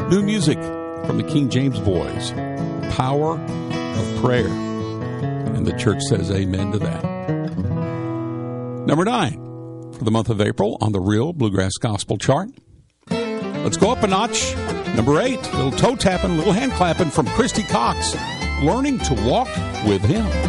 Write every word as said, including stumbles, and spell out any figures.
New music from the King James Boys, Power of Prayer. And the church says amen to that. Number nine for the month of April on the Real Bluegrass Gospel chart. Let's go up a notch. Number eight, little toe tapping, little hand clapping from Christy Cox, Learning to Walk with Him.